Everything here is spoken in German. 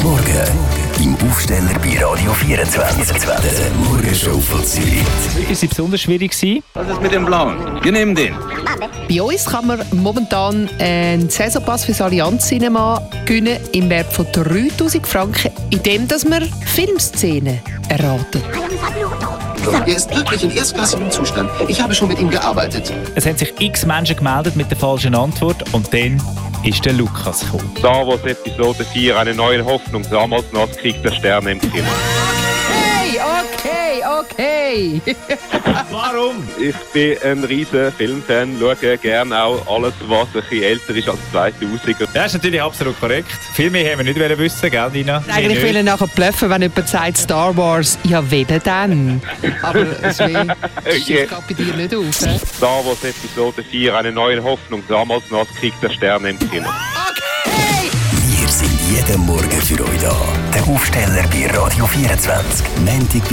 Morgen im Aufsteller bei Radio 24. Der Morgenshow von Zürich. Ist es besonders schwierig gewesen? Was ist mit dem Blauen? Wir nehmen den. Bei uns kann man momentan einen Saisonpass fürs Allianz Cinema gewinnen im Wert von 3'000 Franken, indem dass man Filmszenen erraten. Er ist wirklich in erstklassigem Zustand. Ich habe schon mit ihm gearbeitet. Es haben sich x Menschen gemeldet mit der falschen Antwort und dann ist der Lukas gekommen. Star Wars Episode 4, eine neue Hoffnung, damals noch als Krieg der Sterne im Kino. Okay. Warum? Ich bin ein riesen Filmfan, schaue gerne auch alles, was ein bisschen älter ist als 2000er. Das ist natürlich absolut korrekt. Viel mehr haben wir nicht wissen, gell, Nina? Eigentlich will er nachher bluffen, wenn jemand sagt Star Wars. Ja, weder dann. Aber es geht bei dir nicht auf. He? Star Wars Episode 4, eine neue Hoffnung, damals noch als Krieg der Sterne im Kino. Wir sind jeden Morgen für euch da. Der Aufsteller bei Radio 24. Montag